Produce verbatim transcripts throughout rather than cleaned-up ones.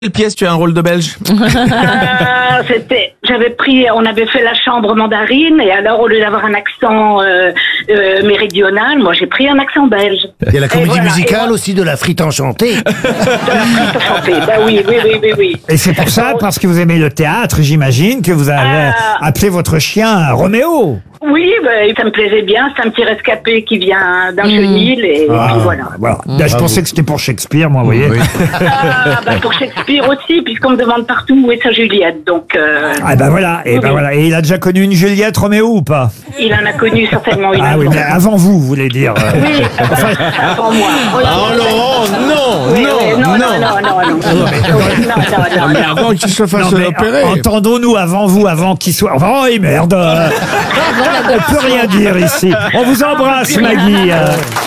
Quelle pièce tu as un rôle de Belge? euh, c'était, j'avais pris, on avait fait La Chambre mandarine, et alors au lieu d'avoir un accent euh, euh, méridional, moi j'ai pris un accent belge. Il y a la comédie voilà, musicale moi, aussi de La Frite Enchantée. de la frite enchantée. Bah oui, oui, oui, oui, oui. Et c'est pour ça, parce que vous aimez le théâtre, j'imagine, que vous avez Euh, appelé votre chien Roméo. Oui, bah, ça me plaisait bien. C'est un petit rescapé qui vient d'un chenil, et, Ah, et puis voilà. voilà. Là, je pensais que c'était pour Shakespeare, moi, vous voyez. Ah, bah, pour Shakespeare aussi, puisqu'on me demande partout où est sa Juliette. Donc, euh, Ah ben voilà, et ben Oui. voilà. Et il a déjà connu une Juliette Roméo ou pas? il en a connu certainement une Ah oui, avant. mais avant vous, vous voulez dire. euh. Oui, avant moi. Oui, Oh Laurent, non, oui, oui, non, non, non, non. non, non, non, non, non, Mais non. avant qu'il se fasse Non, mais opérer. en- entendons-nous avant vous, avant qu'il soit. Oh, et merde euh, on peut rien dire ici. On vous embrasse, Maggie. euh.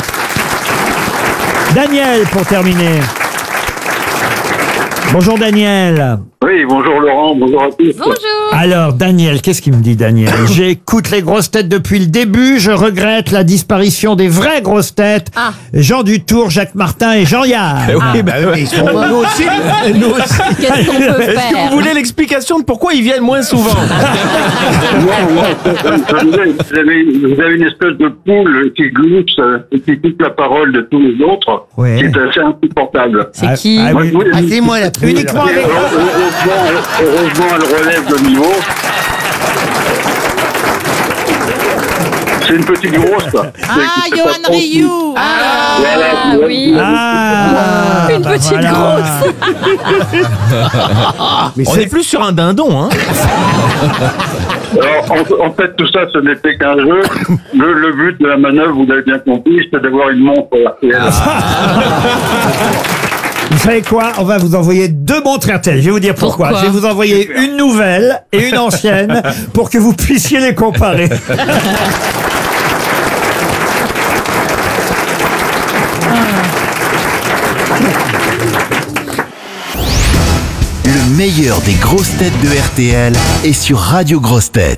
Daniel, pour terminer. Bonjour, Daniel. Oui, bonjour Laurent, bonjour à tous. Bonjour. Alors, Daniel, qu'est-ce qu'il me dit, Daniel? J'écoute les grosses têtes depuis le début. Je regrette la disparition des vraies grosses têtes. Ah. Jean Dutour, Jacques Martin et Jean-Yann. Oui, bah oui. Ils sont nous aussi. Nous aussi. Qu'est-ce qu'on peut Est-ce que faire? vous voulez l'explication de pourquoi ils viennent moins souvent? Non, non, ça- ça me disait, vous, avez, vous avez une espèce de poule qui glousse euh, et qui coupe la parole de tous les autres, Ouais. qui est assez insupportable. C'est Ah, qui? ah oui. Oui, Ah, c'est moi la poule. Uniquement Et avec. heureusement, heureusement, elle relève le niveau. C'est une petite grosse, quoi. Ah, C'est- c'est Johan pas trop- Rioux. Ah, Voilà, oui. Ah, Une bah petite voilà. Mais On c'est est plus sur un dindon, hein. Alors, en, en fait, tout ça, ce n'était qu'un jeu. Le, le but de la manœuvre, vous l'avez bien compris, c'est d'avoir une montre R T L. Vous savez quoi? On va vous envoyer deux montres R T L. Je vais vous dire pourquoi. Pourquoi Je vais vous envoyer une nouvelle et une ancienne pour que vous puissiez les comparer. Le meilleur des grosses têtes de R T L est sur Radio Grosses Têtes.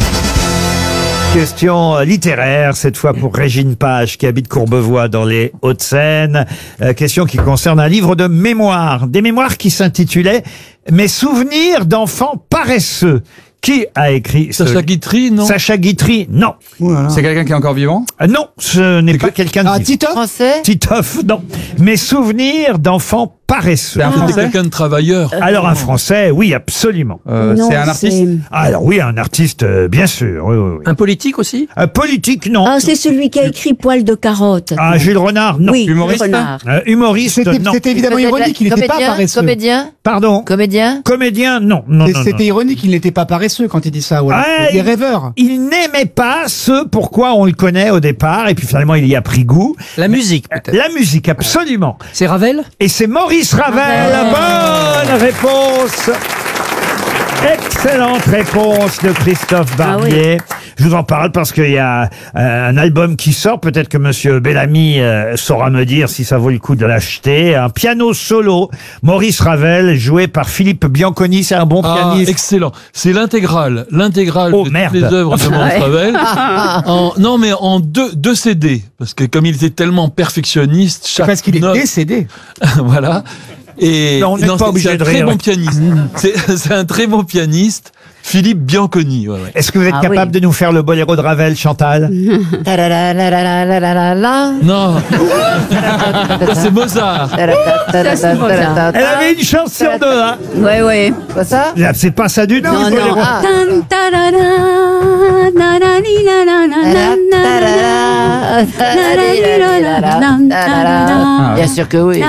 Question euh, littéraire, cette fois pour Régine Page, qui habite Courbevoie dans les Hauts-de-Seine. Euh, question qui concerne un livre de mémoires. Des mémoires qui s'intitulaient « Mes souvenirs d'enfants paresseux ». Qui a écrit ce... Sacha Guitry, non? Sacha Guitry, non. C'est quelqu'un qui est encore vivant? Euh, non, ce n'est pas quelqu'un de... Ah, Tito? Français? Titoff, non. Mes souvenirs d'enfants paresseux. C'est un C'était Français? quelqu'un de travailleur. Alors un Français, oui, absolument. Euh, Non, c'est un artiste? Alors oui, un artiste, euh, bien sûr. Oui, oui, oui. Un politique aussi? Un politique, non. Ah, c'est celui qui a écrit Poil de carotte. Ah, Jules Renard, non. Oui, Humoriste? Renard. Euh, humoriste, C'était non. c'était évidemment Peut-être ironique, il n'était pas comédien, paresseux. Comédien? Pardon. Comédien? Comédien, non. non, non, C'était non. ironique, il n'était pas paresseux quand il dit ça. Voilà. Ah, il est rêveur. Il n'aimait pas ce pourquoi on le connaît au départ, et puis finalement il y a pris goût. La musique, peut-être. La musique, absolument. C'est Ravel? Et c'est Maurice Ravel. Bonne réponse. Excellente réponse de Christophe Barbier. Je vous en parle parce qu'il y a euh, un album qui sort. Peut-être que Monsieur Bellamy euh, saura me dire si ça vaut le coup de l'acheter. Un piano solo, Maurice Ravel, joué par Philippe Bianconi. C'est un bon Ah, pianiste. excellent. C'est l'intégrale, l'intégrale Oh, de merde. toutes les œuvres de Maurice Ravel. En- non, mais en deux, deux C D. Parce que comme il était tellement perfectionniste, C'est chaque parce qu'il est note- décédé. voilà. Et Non, on n'est pas c'est- obligé c'est un de très rire. bon pianiste. C'est c'est un très bon pianiste, Philippe Bianconi. Ouais, ouais. Est-ce que vous êtes Ah capable oui. de nous faire le boléro de Ravel, Chantal? Ta-da-da-da-da-da-da-da. Non, ça, c'est Mozart. Ta-da-da-da-da-da-da. Elle avait une chance sur deux, hein? Ouais, ouais. Quoi ça? Là, c'est pas ça du tout, Non, le boléro. non. Ah. Tan, tarara, nanani, nanana, nanana, Ta-da-da-da-da-da-da-da. Bien sûr que oui.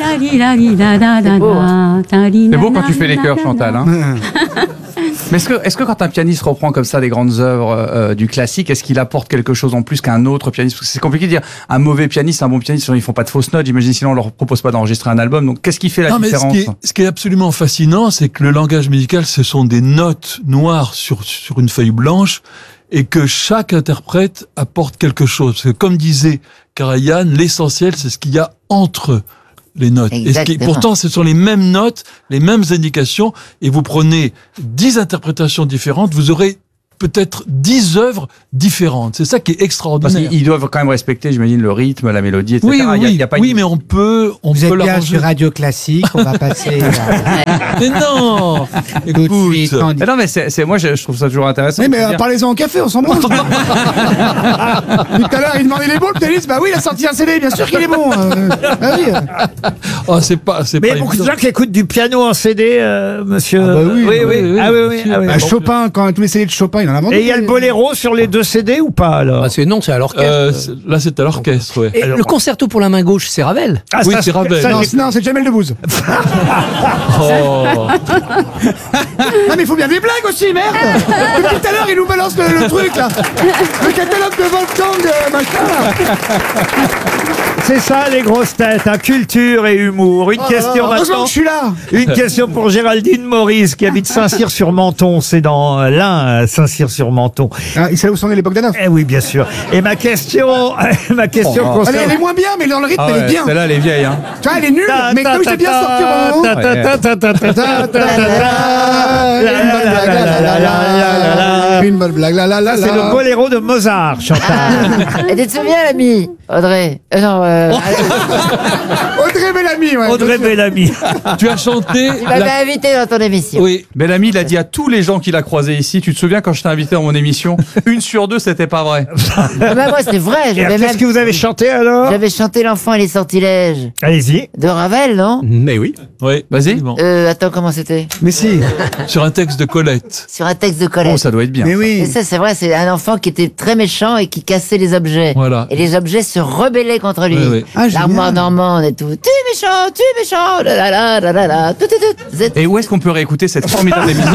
C'est beau, hein. C'est beau quand tu fais les chœurs, Chantal. Hein. Mais est-ce que, est-ce que quand un pianiste reprend comme ça des grandes œuvres euh, du classique, est-ce qu'il apporte quelque chose en plus qu'un autre pianiste? Parce que c'est compliqué de dire un mauvais pianiste, un bon pianiste, ils font pas de fausses notes, j'imagine, sinon on leur propose pas d'enregistrer un album. Donc qu'est-ce qui fait la Non, mais ce différence? qui, est, ce qui est absolument fascinant, c'est que le langage musical, ce sont des notes noires sur, sur une feuille blanche, et que chaque interprète apporte quelque chose. Parce que comme disait Karajan, l'essentiel, c'est ce qu'il y a entre les notes. Et ce qui, Exactement. pourtant, ce sont les mêmes notes, les mêmes indications, et vous prenez dix interprétations différentes, vous aurez peut-être dix œuvres différentes. C'est ça qui est Parce extraordinaire. qu'ils doivent quand même respecter, j'imagine, le rythme, la mélodie, et cetera. Oui, Il y a- oui, il y a pas oui, une- mais on peut, on Vous peut êtes bien l'arranger. sur Radio Classique, on va passer à- Mais non, tout de écoute. suite. on dit- Mais non, mais c'est, c'est- moi, je, je trouve ça toujours intéressant. Oui, mais de euh, dire- parlez-en au café, on s'en branle. Tout à l'heure, il demandait les bons, le pianiste, bah oui, il a sorti un C D, bien sûr qu'il est bon. euh, bah oui. Oh, c'est pas, c'est Mais il y pas a beaucoup de évident. gens qui écoutent du piano en C D, euh, monsieur. Ah bah oui, oui, oui, oui. oui, Ah oui, bien oui. sûr. Ah oui. Bah, Chopin, quand tous les C D de Chopin, il en a vendu. Et il y a le boléro sur les deux C D ou pas alors Ah, c'est non, c'est à l'orchestre. Euh, c'est- là, c'est à l'orchestre, ouais. Et alors- le concerto pour la main gauche, c'est Ravel. Ah, oui, ça, c'est Ravel. ça, Non, j'ai- c'est- non, c'est Jamel Debbouze. Oh. Non, mais il faut bien des blagues aussi, merde. Depuis tout à l'heure, il nous balance le, le truc, là. Le catalogue de Wolfgang, euh, machin, là. c'est ça les grosses têtes, hein, culture et humour. Une Oh là question là, heureusement maintenant. que je suis là. Une question pour Géraldine Maurice qui habite Saint-Cyr-sur-Menton. C'est dans euh, l'Ain, euh, Saint-Cyr-sur-Menton. Ah, il sait où sont les Bogdanov. Eh oui, bien sûr. Et ma question, ma question Oh, Elle, concerne. est- elle est moins bien, mais dans le rythme, Ah elle est ouais, bien. celle-là, elle est vieille, hein. Tu vois, elle est nulle, mais comme je t'ai bien sorti au bon moment. Ta- ta- ta- ta- ta- ta- ta- ta- ta- Une bonne blague, la, la, la, la, la, la. Une bonne blague, la, la, la, C'est le la. boléro de Mozart, Chantal. Et tu te souviens, l'ami Audrey euh, Non, euh, Audrey Bellamy, ouais. Audrey Bellamy. Tu as chanté. tu m'avais la- invité dans ton émission. Oui. Bellamy, il a dit à tous les gens qu'il a croisés ici, tu te souviens quand je t'ai invité dans mon émission, une sur deux, c'était pas vrai. Ah bah moi, c'est vrai. Et J'avais alors, Qu'est-ce même... que vous avez chanté alors J'avais chanté L'enfant et les sortilèges Allez-y. de Ravel, non Mais oui. Oui. Vas-y. Effectivement. euh, Attends, comment c'était Mais si. Sur un texte de Colette. Sur un texte de Colette. Oh, ça doit être bien. Mais Et oui. ça, c'est vrai, c'est un enfant qui était très méchant et qui cassait les objets. Voilà. Et les objets se rebellaient contre lui. Oui, oui. Ah, génial. L'armoire normande et tout. Tu es méchant, tu es méchant, la la la la la la, tout, tout, tout. C'est- Et où est-ce qu'on peut réécouter cette formidable émission?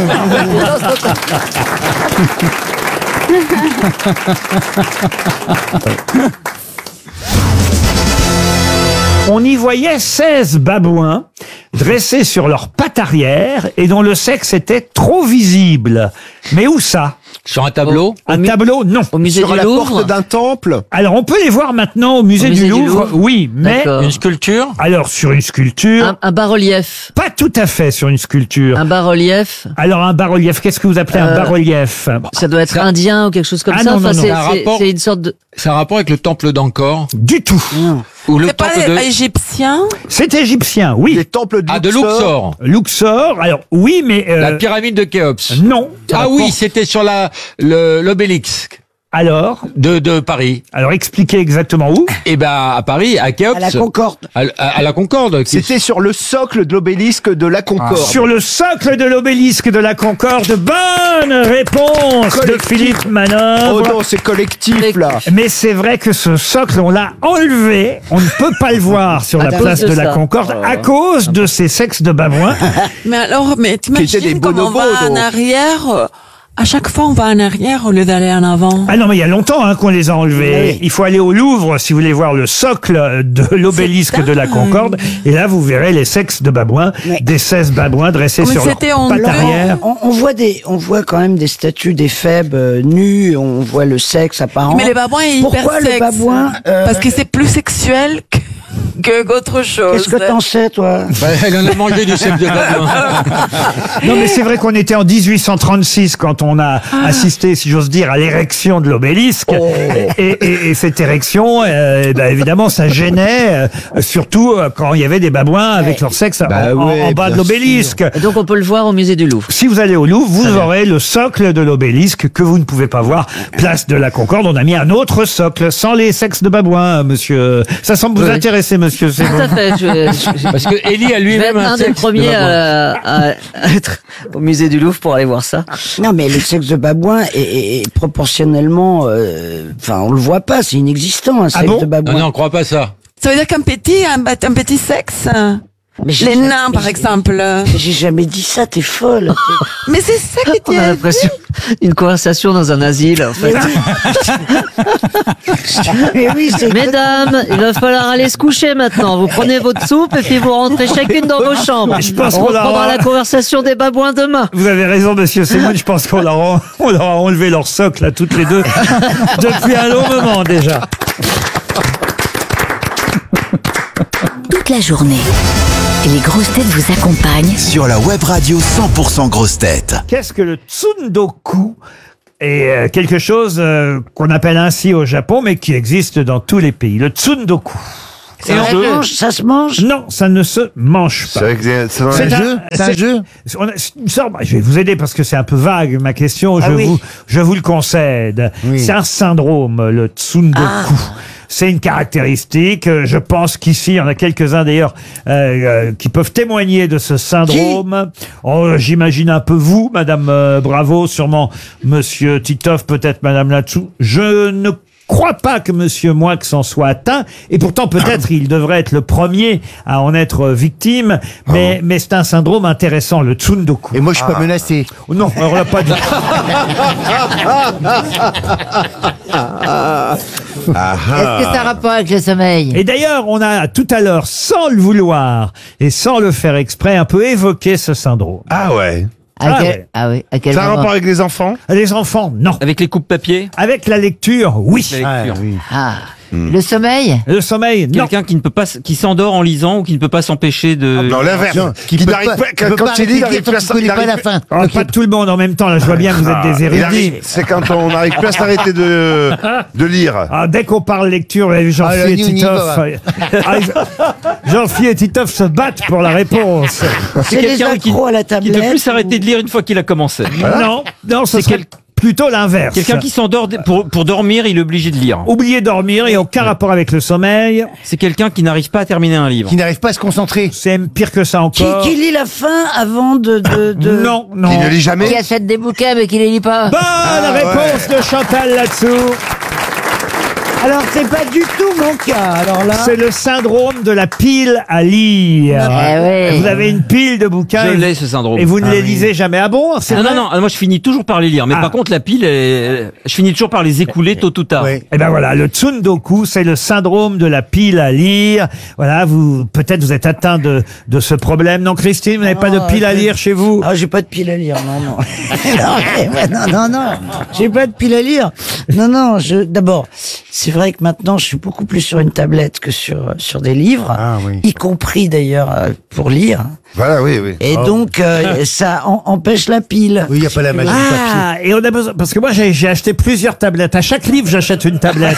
On y voyait seize babouins dressés sur leurs pattes arrière et dont le sexe était trop visible. Mais où ça? Sur un tableau. Un tableau? Non. Au musée Sur du la Louvre. porte d'un temple. Alors on peut les voir maintenant au musée, Au musée du, du Louvre, Louvre. oui, mais D'accord. Une sculpture. alors sur une sculpture, Un, un bas-relief. pas tout à fait sur une sculpture. Un bas-relief. Alors un bas-relief, qu'est-ce que vous appelez un Euh, bas-relief? Ça doit être indien ou quelque chose comme Ah ça. non, non, non. c'est, Un c'est- rapport. c'est une sorte de. C'est un rapport avec le temple d'Angkor. Du tout. Ou le C'est pas temple de. égyptien? C'est égyptien, oui. Les temples de Ah, de Luxor. Luxor, alors oui, mais euh, La pyramide de Khéops. non. Ah oui, c'était sur la le- l'obélisque Alors, de, de Paris. alors expliquez exactement où. Eh ben à Paris, à Khéops. À la Concorde. À, à- à la Concorde. qui- C'était sur le socle de l'obélisque de la Concorde. Sur le socle de l'obélisque de la Concorde. Bonne réponse de Collectif. Philippe Manœuvre. Oh non, c'est collectif là. Mais c'est vrai que ce socle, on l'a enlevé. On ne peut pas le voir sur À la cause place de de la ça. Concorde à cause de ces sexes de babouins. Mais alors, mais étaient des t'imagines comme on bonobos, va en donc. arrière, euh, à chaque fois on va en arrière au lieu d'aller en avant. Ah non, mais il y a longtemps hein, qu'on les a enlevés. Oui. Il faut aller au Louvre si vous voulez voir le socle de l'obélisque C'est de la Concorde. Et là, vous verrez les sexes de babouins, Oui. des seize babouins dressés Mais sur leurs c'était pattes honteux. arrière. On, on voit des, on voit quand même des statues d'éphèbes euh, nus. On voit le sexe apparent. Mais les babouins est hyper Pourquoi le sexe. babouin euh, Parce que c'est plus sexuel que, que qu'autre chose. Qu'est-ce que t'en sais, toi Bah, elle en a mangé du sexe de babouin. Non, mais c'est vrai qu'on était en dix-huit cent trente-six quand on a assisté, si j'ose dire, à l'érection de l'obélisque. Et, et- et cette érection, euh, eh ben, évidemment, ça gênait, euh, surtout euh, quand il y avait des babouins avec leur sexe en- Bah en, ouais, en bas de bien l'obélisque. Et donc on peut le voir au musée du Louvre. Si vous allez au Louvre, vous aurez le socle de l'obélisque que vous ne pouvez pas voir. Place de la Concorde, on a mis un autre socle sans les sexes de babouins, monsieur. Ça semble vous Oui. intéresser, monsieur. C'est Tout bon. à fait. Je, je- Parce que Élie a je vais lui-même être un un des sexe de premiers babouin. à, à être au musée du Louvre pour aller voir ça. Non, mais le sexe de babouin est, est- est proportionnellement, euh, enfin, on le voit pas, c'est inexistant un sexe bon de Non, babouin. non, crois pas ça. Ça veut dire qu'un petit, un, bat- un petit sexe. Mais j'ai Les jamais- nains, par mais- exemple. mais J'ai jamais dit ça, t'es folle. Mais c'est ça qui On a tient. l'impression d'une conversation dans un asile. En fait. Mais oui, mais oui, c'est Mesdames, il va falloir aller se coucher maintenant. Vous prenez votre soupe et puis vous rentrez chacune dans vos chambres. Je pense On qu'on reprendra aura- la conversation des babouins demain. Vous avez raison, monsieur Semoun. Je pense qu'on leur a, on leur a enlevé leur socle à toutes les deux depuis un long moment déjà. Toute la journée, les grosses têtes vous accompagnent Sur la web radio cent pour cent grosses têtes. Qu'est-ce que le tsundoku et euh, quelque chose euh, qu'on appelle ainsi au Japon, mais qui existe dans tous les pays. Le tsundoku. Ça se mange, ça se mange? Non, ça ne se mange pas. C'est c'est dans un jeu C'est un jeu on a- c'est une sorte- Je vais vous aider parce que c'est un peu vague ma question. Ah je oui. vous, je vous le concède. Oui. C'est un syndrome, le tsundoku. Ah. C'est une caractéristique. euh, Je pense qu'ici, il y en a quelques-uns d'ailleurs euh, euh, qui peuvent témoigner de ce syndrome. Oh, j'imagine un peu vous, Madame euh, Bravo, sûrement Monsieur Titoff, peut-être Madame Latsou. Je ne crois pas que Monsieur Moix en soit atteint, et pourtant peut-être il devrait être le premier à en être victime, mais, mais c'est un syndrome intéressant, le tsundoku. Et moi, je suis pas menacé. Non, alors là, pas du Est-ce que ça a rapport avec le sommeil? Et d'ailleurs, on a tout à l'heure, sans le vouloir et sans le faire exprès, un peu évoqué ce syndrome. Ah ouais. À Ah quel- ouais. Ah oui, à quel Ça a un moment? rapport avec les enfants Les enfants, non. Avec les coupes papier. Avec la lecture, oui. La lecture. Ah, le sommeil? Le sommeil, non. Quelqu'un qui ne peut pas, s- qui s'endort en lisant ou qui ne peut pas s'empêcher de. Non, l'inverse. Qui Qui peut n'arrive pas- pas, qui quand peut quand pas il lit, il arrêter n'arrive de plus à dire tant qu'il s'arrêter. connaît pas la fin. Ah, pas tout le monde en même temps, là je vois bien que vous êtes des Il érudits. arrive- C'est quand on n'arrive plus à s'arrêter de, de lire. Ah, dès qu'on parle lecture, vous avez vu, Jean-Philippe Ah, et là, on y Titoff. va. Ah, ils- Jean-Philippe et Titoff se battent pour la réponse. C'est des quelqu'un qui, accros à la qui ne tablette. peut plus s'arrêter de lire une fois qu'il a commencé. Non, non, ce C'est serait quel- plutôt l'inverse. Quelqu'un qui s'endort d- pour, pour dormir, il est obligé de lire. Oubliez dormir et aucun rapport avec le sommeil. C'est quelqu'un qui n'arrive pas à terminer un livre. Qui n'arrive pas à se concentrer. C'est même pire que ça Qui, encore. qui lit la fin avant de... de, de... Non, non. Qui ne lit Qui jamais. achète des bouquins mais qui les lit pas? Bonne réponse de Chantal là-dessous. Alors, c'est pas du tout mon cas, alors là... C'est le syndrome de la pile à lire. Ah ouais. Vous avez une pile de bouquins Je et, l'ai, ce syndrome. et vous ne Ah les oui. lisez jamais. Ah bon, c'est Ah non, vrai non, moi je finis toujours par les lire. Mais Ah. par contre, la pile, elle- je finis toujours par les écouler tôt ou tard. Ouais. Eh ben voilà, le tsundoku, c'est le syndrome de la pile à lire. Voilà, vous peut-être vous êtes atteint de de ce problème. Non, Christine, vous n'avez pas de Ah, pile à je- lire chez vous? Ah, j'ai pas de pile à lire, non, non. non, mais ouais, non, non, non. J'ai pas de pile à lire. Non, non, je, d'abord, c'est vrai que maintenant, je suis beaucoup plus sur une tablette que sur, sur des livres. Ah oui. Y compris d'ailleurs euh, pour lire. Voilà, oui, oui. Et Oh. donc, euh, ça en- empêche la pile. Oui, il n'y a pas la magie du papier. Ah, et on a besoin, parce que moi j'ai j'ai acheté plusieurs tablettes. À chaque livre, j'achète une tablette.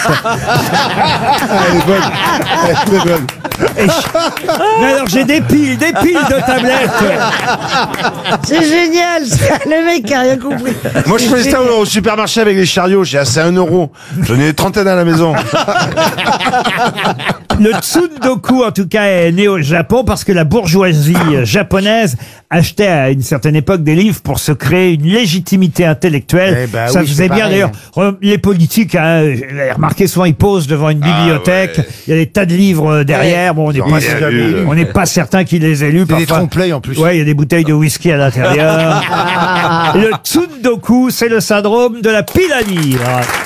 Elle est bonne. Elle est bonne. Et je- Mais alors j'ai des piles, des piles de tablettes. C'est génial, ça. Le mec a rien compris. Moi, je faisais ça au, au supermarché avec les chariots. J'ai assez un euro. J'en ai une trentaine à la maison. Le tsundoku, en tout cas, est né au Japon parce que la bourgeoisie japonaise achetait à une certaine époque des livres pour se créer une légitimité intellectuelle. Eh ben Ça oui, faisait c'est bien pareil. d'ailleurs. Re- Les politiques, hein, vous avez remarqué souvent, ils posent devant une bibliothèque. ouais. Il y a des tas de livres euh, derrière. Bon, on n'est Ils ont pas, rien lu. on n'est pas certain qu'ils les aient lus. C'est des Parfois- trompe-l'œil en plus. Ouais, il y a des bouteilles de whisky à l'intérieur. Le tsundoku, c'est le syndrome de la pile à lire.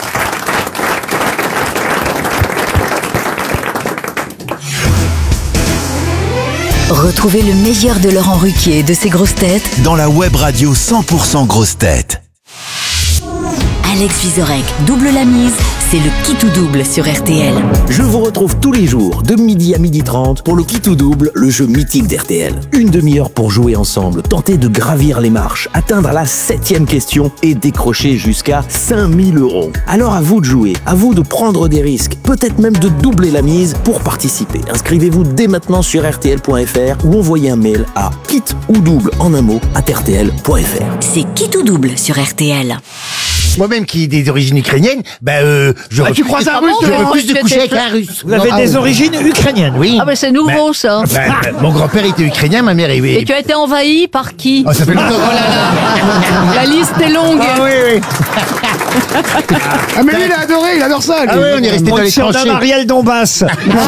Retrouvez le meilleur de Laurent Ruquier et de ses grosses têtes Dans la web radio cent pour cent grosses têtes. Alex Vizorek double la mise, c'est le qui tout double sur R T L. Je vous retrouve tous les jours de midi à midi trente pour le qui tout double, le jeu mythique d'R T L. Une demi-heure pour jouer ensemble, tenter de gravir les marches, atteindre la septième question et décrocher jusqu'à cinq mille euros. Alors à vous de jouer, à vous de prendre des risques, peut-être même de doubler la mise pour participer. Inscrivez-vous dès maintenant sur R T L point F R ou envoyez un mail à kit ou double en un mot à R T L point F R. C'est qui tout double sur R T L. Moi-même qui ai des origines ukrainiennes, bah euh, je Ah, tu croises un Russe, je Laurent, refuse de tu coucher avec étais- un Russe. Vous avez Non, des ah, origines ukrainiennes. Oui. Ah bah c'est nouveau ça. Bah, bah, mon grand-père était ukrainien, ma mère est... Et tu as été envahi par qui? Oh, ça fait longtemps. La liste est longue. Ah oui, oui. Ah, mais lui, il a adoré, il adore ça. lui. Ah oui, on est resté On dans te les surnomme tranchées. Ariel Dombas.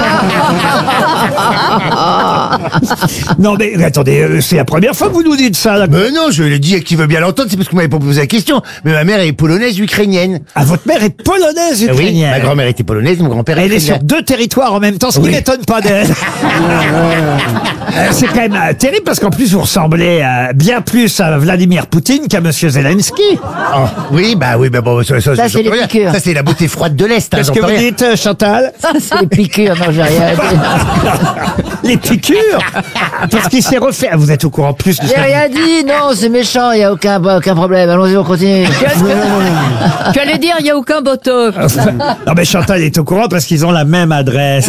Non mais attendez, euh, c'est la première fois que vous nous dites ça. Là. Mais non, je le dis à qui veut bien l'entendre, c'est parce que vous m'avez pas posé la question. Mais ma mère est polonaise ukrainienne. Ah, votre mère est polonaise Ah oui, ukrainienne. ma grand-mère était polonaise, mon grand-père est Elle est sur ukrainien. deux territoires en même temps, ce qui Oui. m'étonne pas d'elle. Euh, C'est quand même euh, terrible parce qu'en plus vous ressemblez euh, bien plus à Vladimir Poutine qu'à Monsieur Zelensky. Oh, oui, bah oui, bah bon. bon, ça, ça, Ça, j'en c'est les peux rien. piqûres. Ça, c'est la beauté froide de l'Est. hein, Qu'est-ce j'en que peux vous rien. dites, euh, Chantal? Ça, c'est les piqûres. Non, j'ai rien dit. Les piqûres? Parce qu'il s'est refait. Ah, vous êtes au courant plus de J'ai ça. rien dit. Non, c'est méchant. Il n'y a aucun, aucun problème. Allons-y, on continue. Tu allais dire, il n'y a aucun botox. Non mais Chantal est au courant parce qu'ils ont la même adresse.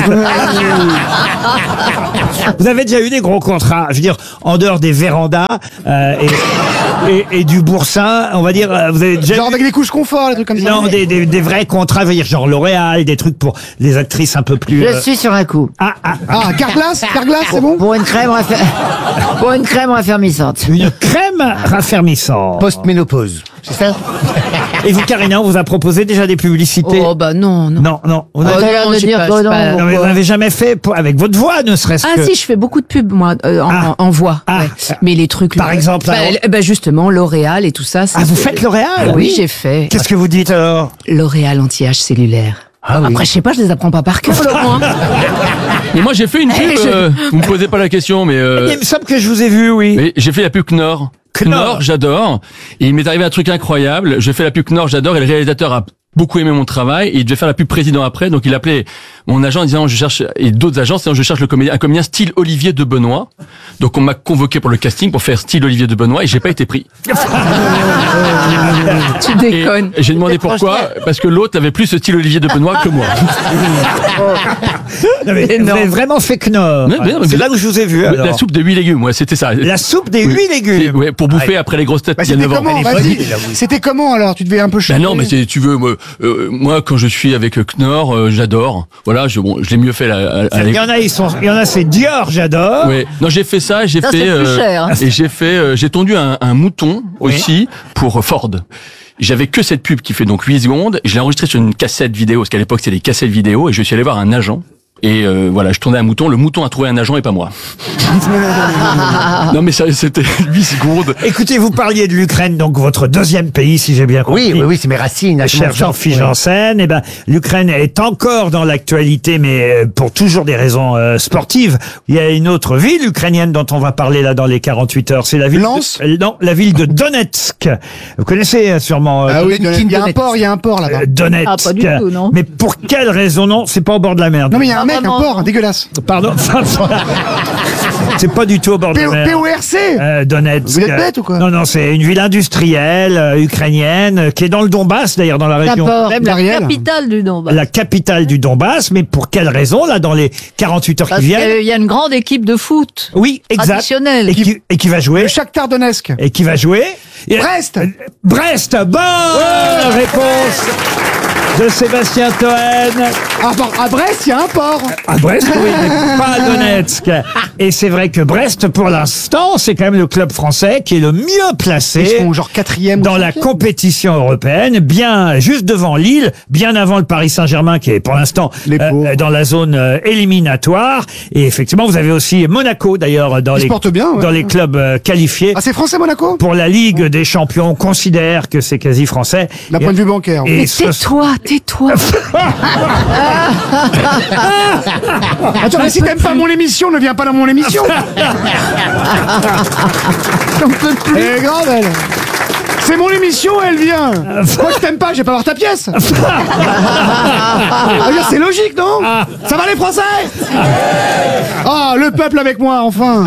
Vous avez déjà eu des gros contrats, je veux dire, en dehors des vérandas euh, et, et, et du boursin, on va dire, euh, vous avez déjà Genre eu- avec des couches confort, des trucs comme ça. non, des, des, des vrais contrats, je veux dire, genre L'Oréal, des trucs pour les actrices un peu plus... Je euh, suis sur un coup. Ah, ah, Ah, Carglass, Carglass, c'est bon? Pour une crème, raffer- pour une crème raffermissante. une crème raffermissante. Post-ménopause. C'est ça? Et vous, Karina, on vous a proposé déjà des publicités? Oh, bah non, non. Non, non. Vous Oh, n'avez- t'as l'air de j'ai dire pas- que j'ai non, pas- non, mais vous n'avez jamais fait pour- avec votre voix, ne serait-ce Ah que... si, je fais beaucoup de pubs, moi, euh, en, Ah. en voix. Ah. ouais. Mais les trucs... Par le- exemple, bah, alors l- bah, justement, L'Oréal et tout ça. c'est- Ah, vous faites L'Oréal? Oui, j'ai fait. Qu'est-ce que vous dites alors? L'Oréal anti-âge cellulaire. Après, je sais pas, je les apprends pas par cœur, Laurent. hein. Mais moi j'ai fait une pub, Eh, je- euh, vous me posez pas la question, mais, euh, Il me semble que je vous ai vu, oui. mais j'ai fait la pub Knorr. Knorr. Knorr, j'adore. Et il m'est arrivé un truc incroyable. J'ai fait la pub Knorr, j'adore, et le réalisateur a beaucoup aimé mon travail, et il devait faire la pub président après, donc il appelait mon agent en disant je cherche, et d'autres agents, disant je cherche le comédien, un comédien style Olivier de Benoît. Donc on m'a convoqué pour le casting pour faire style Olivier de Benoît, et j'ai pas été pris. Tu déconnes. Et j'ai demandé pourquoi, parce que l'autre avait plus ce style Olivier de Benoît que moi. Non, mais vous avez vraiment fait Knorr. Ouais, mais non, mais C'est vous- là que je vous ai vu. alors. La soupe de huit légumes, ouais, c'était ça. La soupe des Oui. huit légumes. C'est- Ouais, pour bouffer après les grosses têtes Bah, il y a c'était neuf ans. comment? Vas-y. C'était comment alors? Tu devais un peu Ben changer. non, mais c'est- tu veux, moi, euh, moi, quand je suis avec Knorr, euh, j'adore. Voilà, je, bon, je l'ai mieux fait là. à- à Il y en a, ils sont, il y en a, c'est Dior, j'adore. Ouais. Non, j'ai fait ça, j'ai Ça, fait, c'est plus cher, hein. et j'ai fait, euh, j'ai tondu un, un mouton aussi pour Ford. J'avais que cette pub qui fait donc huit secondes. Je l'ai enregistré sur une cassette vidéo, parce qu'à l'époque c'était des cassettes vidéo, et je suis allé voir un agent. Et euh, voilà, je tournais un mouton. Le mouton a trouvé un agent et pas moi. Non, mais ça, c'était huit secondes. Écoutez, vous parliez de l'Ukraine, donc votre deuxième pays, si j'ai bien compris. Oui, oui, oui, c'est mes racines. Cher Jean-Philippe Janssen, eh ben, l'Ukraine est encore dans l'actualité, mais euh, pour toujours des raisons euh, sportives. Il y a une autre ville ukrainienne dont on va parler là dans les quarante-huit heures. C'est la ville Lens de, euh, non, la ville de Donetsk. Vous connaissez euh, sûrement euh, Ah oui, Donetsk. il y a un port, il y a un port là-bas. Euh, Donetsk. Ah, pas du tout, non. Mais pour quelle raison? Non, c'est pas au bord de la mer. Non mais il y a un Ah, mec, un vraiment. port, dégueulasse. Pardon. C'est pas du tout au bord de P la O mer. P O R C Euh, Donetsk. Vous êtes bête ou quoi? Non, non, c'est une ville industrielle euh, ukrainienne euh, qui est dans le Donbass, d'ailleurs, dans la région. Même la Marielle. capitale du Donbass. La capitale du Donbass, mais pour quelle raison, là, dans les quarante-huit heures Parce qui viennent? qu'il y a une grande équipe de foot. Oui, exact. Traditionnelle. Et qui, et qui va jouer? Le Shakhtar Donetsk. Et qui va jouer? Et- Brest. Brest, bonne réponse de Sébastien Toen. Ah, bon, à Brest, il y a un port. À Brest, oui, mais pas à Donetsk. Et c'est vrai que Brest, pour l'instant, c'est quand même le club français qui est le mieux Ils placé sont genre quatrième. ou dans la cinquième. compétition européenne, bien juste devant Lille, bien avant le Paris Saint-Germain qui est pour l'instant Les pauvres. euh, dans la zone euh, éliminatoire. Et effectivement, vous avez aussi Monaco d'ailleurs dans Ils se les portent bien, ouais. dans les clubs euh, qualifiés. Ah, c'est français Monaco? Pour la Ligue des Champions, on considère que c'est quasi français. D'un Et- point de vue bancaire. et Mais ce- tais-toi, tais-toi. Attends, mais si t'aimes pas mon émission, ne viens pas dans mon émission. Elle est grave, elle. C'est mon émission, elle vient. Moi, je t'aime pas, je vais pas voir ta pièce. Ah, regarde, c'est logique, non? Ça va les Français? Ah, le peuple avec moi, enfin.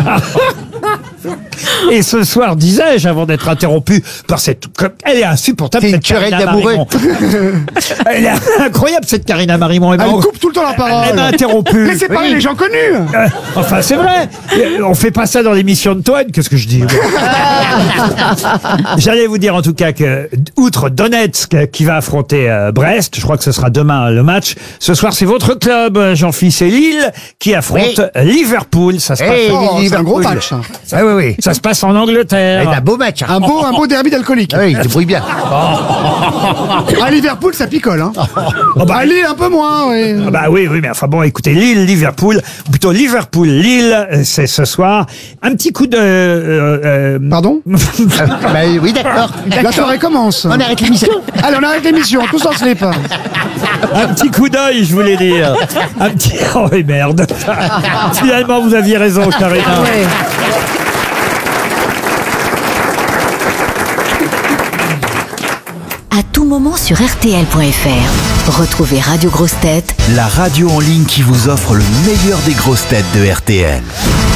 Et ce soir, disais-je, avant d'être interrompu par cette... Elle est insupportable, C'est une cette querelle Karina d'amoureux. Marimon. Elle est incroyable, cette Karina Marimon. Elle Elle m'a- coupe tout le temps la parole. Elle m'a interrompu. Laissez parler les gens connus. Euh, Enfin, c'est vrai. Euh, On fait pas ça dans l'émission de Toen. Qu'est-ce que je dis? J'allais vous dire en tout cas que, outre Donetsk qui va affronter euh, Brest, je crois que ce sera demain le match. Ce soir, c'est votre club, euh, Jean-Philippe, c'est Lille qui affronte Liverpool. Ça se passe. Hey, Oh, c'est un gros Liverpool. match. ça. Ah oui, oui. Ça se passe en Angleterre. C'est un beau match. hein. Un beau, un beau derby d'alcoolique. Ah oui, il se débrouille bien. À Liverpool, ça picole. Hein. Oh, bah, À Lille, un peu moins. Oui. Ah bah oui, oui, mais enfin bon, écoutez, Lille, Liverpool, ou plutôt Liverpool, Lille, euh, c'est ce soir. Un petit coup de... euh, euh, Pardon? Ah, bah oui, d'accord. La soirée commence. On arrête l'émission. Allez, on arrête l'émission, tous en slip. un petit coup d'œil, je voulais dire. Un petit... Oh oui, merde. Finalement, vous aviez raison, Karina. Ouais. à tout moment sur R T L point F R. Retrouvez Radio Grosses Têtes, la radio en ligne qui vous offre le meilleur des grosses têtes de R T L.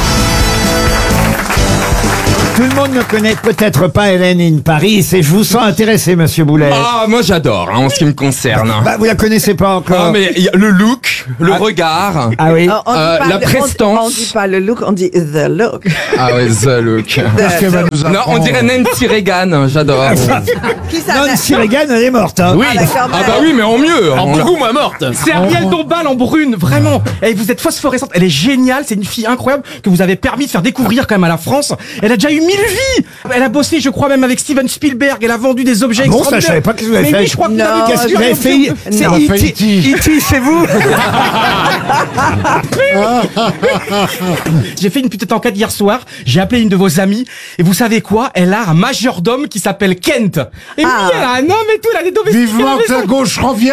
Tout le monde ne connaît peut-être pas Hélène in Paris, et je vous sens intéressé, monsieur Boulet. Ah, moi j'adore, hein, en ce qui me concerne. Bah, vous la connaissez pas encore. Ah, mais y a le look, le ah. regard, ah oui. On dit euh, pas la le- prestance. On, on dit pas le look, on dit the look. Ah ouais, the look. Qu'est-ce qu'elle va nous Non, on dirait Nancy Reagan, j'adore. Qui ça Nancy Reagan, elle est morte. Hein. Oui. Ah, d'accord, Ah bah oui, mais en mieux. En On l'a- beaucoup moins morte. C'est Ariel Dombal en brune, vraiment. Et vous êtes phosphorescente. Elle est géniale. C'est une fille incroyable que vous avez permis de faire découvrir quand même à la France. Elle a déjà eu mille vies. Elle a bossé, je crois, même avec Steven Spielberg. Elle a vendu des objets Ah bon, ça, extraordinaires. je savais pas que vous avez Mais fait. oui, je crois que vous Non, avez Qu'est-ce que vous avez fait? C'est Non. E T E T, c'est vous? J'ai fait une petite enquête hier soir. J'ai appelé une de vos amies. Et vous savez quoi? Elle a un majordome qui s'appelle Kent. Et Ah. puis elle a un homme et tout. Elle a des domestiques. à la Vivement que la maison. gauche revienne.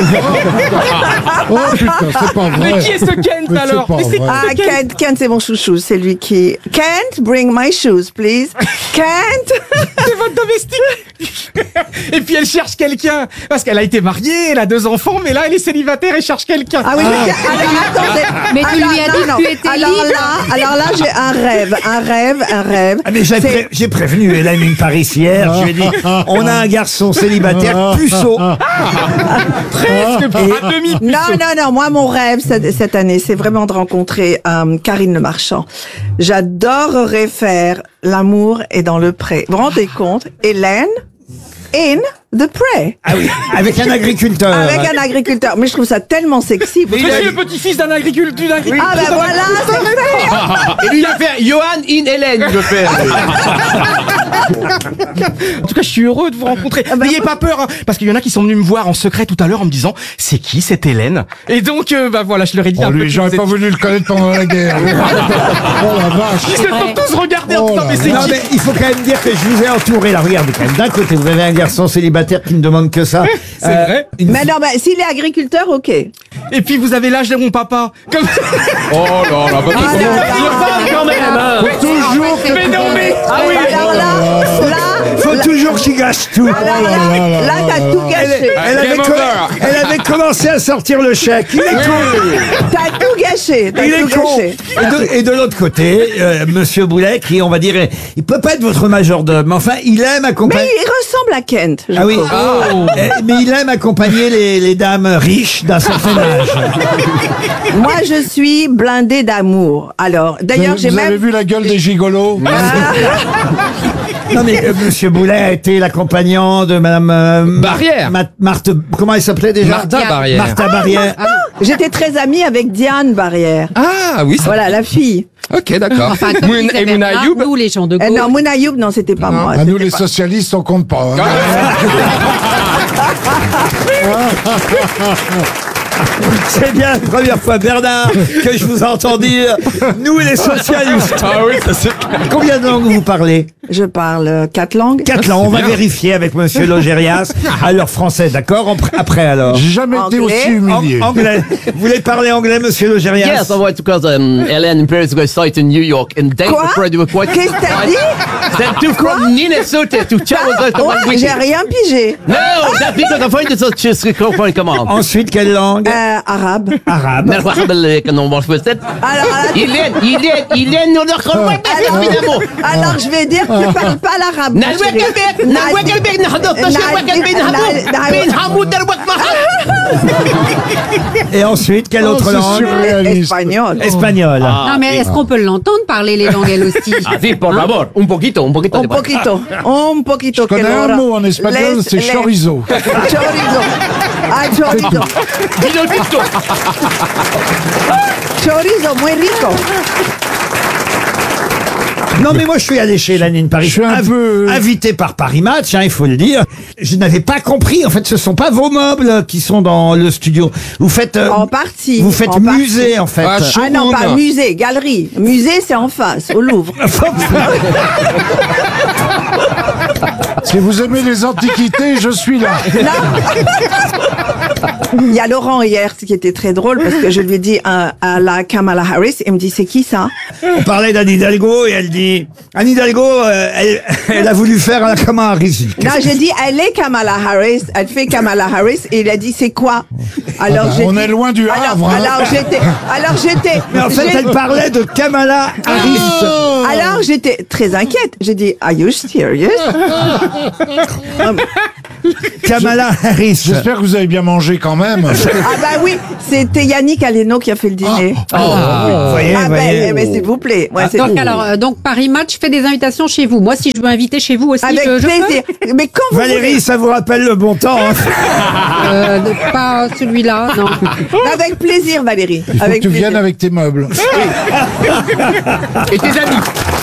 Oh putain, c'est pas vrai. Mais qui est ce Kent Mais c'est alors? pas Mais c'est qui vrai. Ah, ce Kent? Kent, Kent, c'est mon chouchou, c'est lui qui... Kent, bring my shoes, please. Kent. C'est votre domestique. Et puis elle cherche quelqu'un parce qu'elle a été mariée, elle a deux enfants, mais là elle est célibataire et cherche quelqu'un. Ah oui, mais alors attendez. Mais tu Alors, lui as non, dit que non. tu étais alors libre. Là, alors là, j'ai un rêve, un rêve, un rêve. Ah, mais j'ai, C'est- pré- j'ai prévenu Hélène in Paris hier. Je lui ai dit, on a un garçon célibataire puceau. Presque à demi. Non, non, non. Moi, mon rêve cette, cette année, c'est vraiment de rencontrer euh, Karine Le Marchand. J'adorerais faire L'amour est dans le pré. Vous vous rendez compte? Hélène in the pré. Ah oui, avec un agriculteur. Avec un agriculteur. Mais je trouve ça tellement sexy. Mais je suis le petit-fils d'un agriculteur. d'une agricultrice. Ah ben voilà, c'est fait. Et lui, il va faire Johan in Hélène, il veut faire. En tout cas, je suis heureux de vous rencontrer. N'ayez pas peur, hein, parce qu'il y en a qui sont venus me voir en secret tout à l'heure en me disant c'est qui cette Hélène? Et donc, euh, bah voilà, je leur ai dit Oh, un peu. lui, j'aurais pas voulu le connaître pendant la guerre. Oh la vache. Ils se sont tous regardés en Oh disant là mais c'est Non, qui? mais il faut quand même dire que je vous ai entouré là. Regardez quand même. D'un côté, vous avez un garçon célibataire qui ne demande que ça. C'est vrai. une- Mais non, mais s'il est agriculteur, ok. Et puis vous avez l'âge de mon papa. Comme... Oh là là, bah, Ah, c'est là, bon. là, quand même, hein. Toujours que Mais non mais. Ah oui, alors là, là, Faut là, toujours qu'il gâche tout. alors là, là, t'as tout gâché. Elle avait, Game co- over. elle avait commencé à sortir le chèque. Il est con. T'as tout gâché. T'as Il est tout con. gâché. Et de, et de l'autre côté, euh, Monsieur Boulet, qui, on va dire, est- il peut pas être votre majordome, mais enfin, il aime Mais accompagner. il ressemble à Kent. je Ah oui. trouve. Euh, mais il aime accompagner les, les dames riches d'un certain âge. Moi, je suis blindée d'amour. Alors, d'ailleurs, Vous, j'ai vous même. avez vu la gueule des gigolos? Non mais euh, Monsieur Boulet a été l'accompagnant de Madame euh, Barrière. Ma- Marthe, comment elle s'appelait déjà? Martha Barrière. Martha Barrière. Ah, j'étais très amie avec Diane Barrière. Ah oui, ça. Voilà, la fille. Ok, d'accord. Enfin, comme Moon disait et Mouna Bernard, Ayoub. nous, les gens de Eh gauche. non, Mouna Ayoub, non, c'était pas moi. À nous, c'était les pas- socialistes, on compte pas. hein. C'est bien la première fois, Bernard, que je vous entends dire nous les socialistes. Ah oui, ça c'est. Combien de langues vous parlez? Je parle euh, quatre langues. Quatre langues. On va bien. vérifier avec Monsieur Logérias. Alors français, d'accord. En pr- Après alors. J'ai jamais été Anglais. aussi humilié. An- anglais. Vous voulez parler anglais, Monsieur Logérias? Yes, I went because um, Ellen in Paris was site in New York and they Quoi? were they were quite. Qu'est-ce que t'as dit? That took from Minnesota to Charles Ah, ouais, j'ai rien pigé. No, that because I find it so just come on. Ensuite, quelle langue? Euh, arabe. Arabe. مرحبا بك انا ما شفت Alors, alors, يلين يلين يلين ندخل وين alors, alors, je vais dire que tu parles pas l'arabe. ma نلوك chérie. البيت نلوك البيت نحضر تشوك البيت نحضر بين حمود دروك Et ensuite, quelle Oh, autre c'est langue? surréaliste. Espagnol. Espagnol. Non, mais est-ce qu'on peut l'entendre parler les langues, elle aussi? Ah, sí, por favor, un poquito, un poquito. Un poquito, un poquito. Je connais que un Laura- mot en espagnol, Les- c'est les- chorizo. Chorizo. Ah, chorizo. Chorizo, muy rico. Non, mais moi, je suis allé chez Hélène in Paris. Je suis un Inv- peu- invité par Paris Match, hein, il faut le dire. Je n'avais pas compris. En fait, ce sont pas vos meubles qui sont dans le studio. Vous faites, euh, En partie. vous faites en musée, partie. en fait. Ah, Ah non, pas musée, galerie. Musée, c'est en face, au Louvre. Si vous aimez les antiquités, je suis là. Il y a Laurent hier, ce qui était très drôle, parce que je lui ai dit à, à la Kamala Harris, il me dit, c'est qui ça? On parlait d'Anne Hidalgo et elle dit Anne Hidalgo, euh, elle, elle a voulu faire un Kamala Harris. Non, j'ai dit, elle est Kamala Harris, elle fait Kamala Harris, et il a dit, c'est quoi? Alors, Ah bah, j'ai on dit- est loin du alors, Havre, hein. Alors, j'étais, alors j'étais. Mais en fait, j'ai- elle parlait de Kamala Harris. Alors, j'étais très inquiète. J'ai dit, are you serious? Kamala Harris. J'espère que vous avez bien mangé quand même. Ah bah oui, c'était Yannick Aleno qui a fait le dîner. Ah, vous voyez, Ah vous bah, voyez. mais s'il vous plaît. Ouais, c'est Donc tout. alors, euh, donc Paris Match fait des invitations chez vous. Moi, si je veux inviter chez vous aussi, Avec je, je plaisir. Mais quand vous Valérie, voulez. ça vous rappelle le bon temps. Hein. peux. Euh, de- pas celui-là, non. Avec plaisir, Valérie. Il faut Avec que tu plaisir. viennes avec tes meubles. Et tes amis.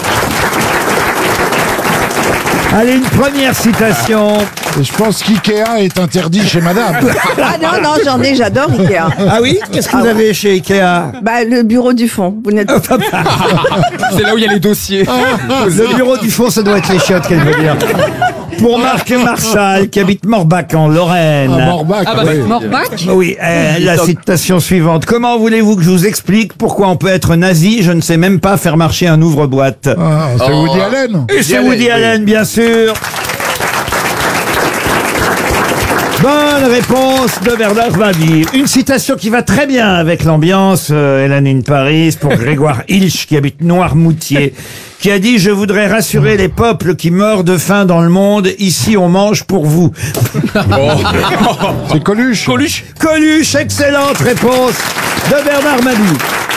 Allez, une première citation. Et je pense qu'Ikea est interdit chez madame. Ah non, non, j'en ai, j'adore Ikea. Ah oui? Qu'est-ce que Ah vous ouais. avez chez Ikea? Bah, le bureau du fond. Vous n'êtes C'est là où il y a les dossiers. Le bureau du fond, ça doit être les chiottes qu'elle veut dire. Pour Marc Marchal, qui habite Morbach en Lorraine. Ah, Morbach, Ah bah, oui. Morbach. Oui, euh, la citation suivante. Comment voulez-vous que je vous explique pourquoi on peut être nazi? Je ne sais même pas faire marcher un ouvre-boîte. Ah, c'est Oh. Woody Allen. Et c'est Woody Allen, bien sûr. Bonne réponse de Bernard Mabille. Une citation qui va très bien avec l'ambiance, euh, Hélène in Paris, pour Grégoire Hilsch, qui habite Noirmoutier, qui a dit « Je voudrais rassurer les peuples qui meurent de faim dans le monde. Ici, on mange pour vous. » C'est Coluche. Coluche. Coluche, excellente réponse de Bernard Mabille.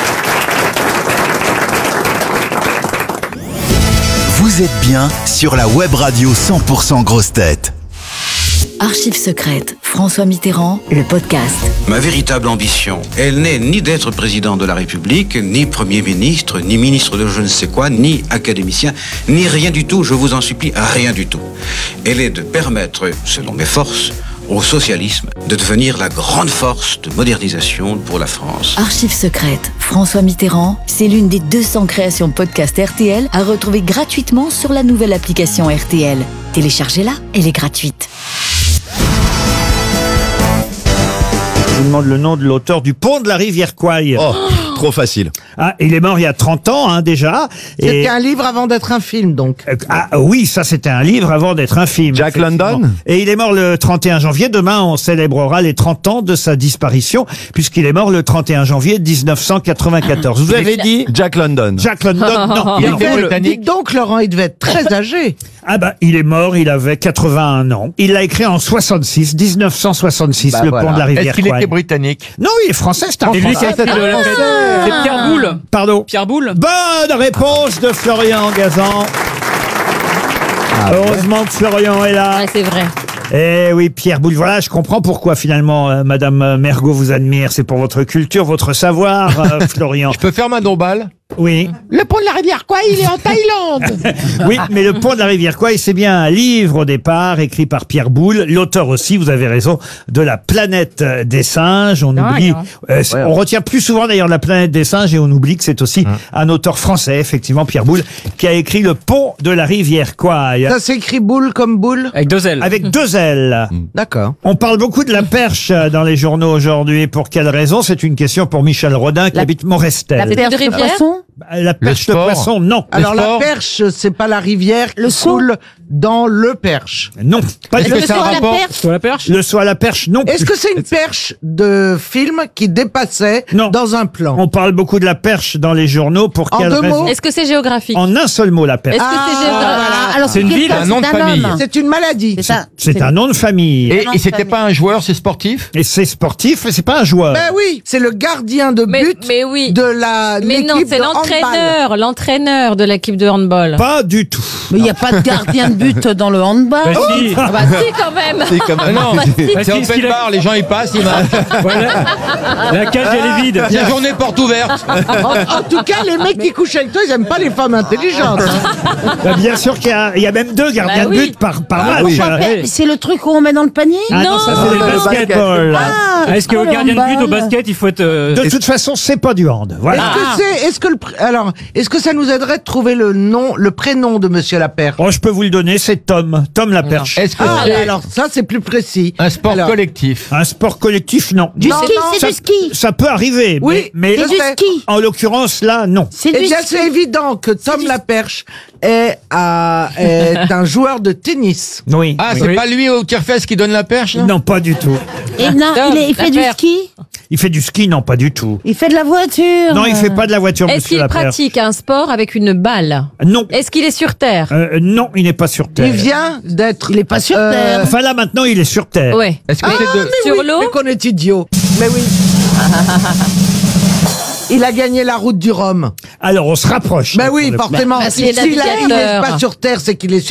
Vous êtes bien sur la web radio cent pour cent Grosses Têtes. Archives secrètes, François Mitterrand, le podcast. Ma véritable ambition, elle n'est ni d'être président de la République, ni Premier ministre, ni ministre de je ne sais quoi, ni académicien, ni rien du tout, je vous en supplie, rien du tout. Elle est de permettre, selon mes forces, au socialisme de devenir la grande force de modernisation pour la France. Archives secrètes, François Mitterrand, c'est l'une des deux cents créations podcast R T L à retrouver gratuitement sur la nouvelle application R T L. Téléchargez-la, elle est gratuite. Je vous demande le nom de l'auteur du Pont de la rivière Kwai. Oh, trop facile. Ah, il est mort il y a trente ans, hein, déjà. C'était Et- un livre avant d'être un film, donc. Euh, Ah oui, ça c'était un livre avant d'être un film. Jack effectivement. London. Et il est mort le trente et un janvier. Demain, on célébrera les trente ans de sa disparition, puisqu'il est mort le trente et un janvier mille neuf cent quatre-vingt-quatorze. Vous avez dit Jack London. Jack London? Non. Il non. était britannique. Dites donc, Laurent, il devait être très âgé. Ah bah, il est mort, il avait quatre-vingt-un ans. Il l'a écrit en soixante-six, mille neuf cent soixante-six, Bah le voilà. pont de la rivière Est-ce qu'il Kwai. était britannique? Non, il est français, c'est un Et lui qui Français. a écrit le- la- C'est Pierre Boulle. Pardon. Pierre Boulle. Bonne réponse de Florian Gazan. Heureusement que Florian est là. Ouais, c'est vrai. Eh oui, Pierre Boulle, voilà, je comprends pourquoi finalement euh, Madame Mergot vous admire. C'est pour votre culture, votre savoir, euh, Florian. Je peux faire ma domballe? Oui. Le pont de la rivière, quoi, il est en Thaïlande. Oui, mais le pont de la rivière Kwai, c'est bien un livre au départ écrit par Pierre Boulle, l'auteur aussi, vous avez raison, de La planète des singes. On Dingue, oublie, hein. euh, c'est- on retient plus souvent d'ailleurs La planète des singes et on oublie que c'est aussi un auteur français, effectivement, Pierre Boulle, qui a écrit le pont de la rivière Kwai. Ça s'écrit boule comme boule. Avec deux ailes. Avec deux ailes. D'accord. On parle beaucoup de la perche dans les journaux aujourd'hui. Pour quelle raison? C'est une question pour Michel Rodin qui La- habite Morestel. La perche de poisson. La perche de sport. poisson, non. Alors la perche, c'est pas la rivière qui coule dans le Perche. Non, pas Est-ce du que tout. c'est un rapport? Sur la perche. Le saut à la perche, non. Est-ce plus. que c'est une perche de film qui dépassait Non. dans un plan? On parle beaucoup de la perche dans les journaux. Pour En quelle deux raison? mots Est-ce que c'est géographique? En un seul mot, la perche. Est-ce que Ah, c'est géographique? voilà. Alors C'est une ville, quelqu'un, un nom de c'est famille. homme. C'est une maladie. C'est ça. C'est un nom de famille. Et, nom et de c'était famille. pas un joueur, c'est sportif? Et c'est sportif, mais c'est pas un joueur. Ben oui, c'est le gardien de Mais, but mais oui. de la Mais non, l'équipe c'est de handball. l'entraîneur, l'entraîneur de l'équipe de handball. Pas du tout. Mais il n'y a pas de gardien de but dans le handball. Bah, si. Ah bah si quand même. C'est comme non, Bah, c'est si, open s'il a- bar, les gens ils passent, ils m'a- Voilà. La cage, elle est vide. C'est la journée porte ouverte. En, en tout cas, les mecs qui couchent avec toi, ils aiment pas les femmes intelligentes. hein. Bah, bien sûr qu'il y a il y a même deux gardiens Bah de oui. but par, par Ah, match. oui. Euh, Mais C'est le truc où on met dans le panier Ah non, ça c'est le basketball. Ah, Est-ce que oh, au le gardien de but au handball. basket, il faut être. euh, De toute façon, c'est pas du hand. Voilà. Est-ce que c'est, est-ce que le, pr- alors, est-ce que ça nous aiderait de trouver le nom, le prénom de Monsieur Laperche? Oh, je peux vous le donner, c'est Tom. Tom Laperche. Est-ce que Ah, c'est alors ça c'est plus précis. un sport Alors, collectif? Un sport collectif, non. Du Non, ski, non, c'est ça, du ski. ça peut arriver, Oui, mais, mais C'est du sais. ski. en l'occurrence, là, non. C'est Eh du bien, ski. c'est évident que Tom Laperche est, à- est un joueur de tennis. Oui. Ah, Oui. c'est pas lui au tire-fesse qui donne la perche, non? Non, pas du tout. Et non, il, est- il fait du Laperche. ski. Il fait du ski, non, pas du tout. Il fait de la voiture. Non, il fait pas de la voiture, Est-ce monsieur qu'il Laperche. pratique un sport avec une balle? Non. Est-ce qu'il est sur Terre? Euh, non, il n'est pas sur Terre. Il vient d'être. Il est pas sur Euh, terre. Enfin là, maintenant, il est sur Terre. Ouais. Est-ce que Ah, c'est de... mais Sur oui, l'eau mais qu'on est idiot. Mais oui. Il a gagné la route du Rhum. Alors, on se rapproche. Ben oui, Pour le- forcément. Bah, S'il c'est n'est navigateur. pas sur Terre, c'est qu'il est sur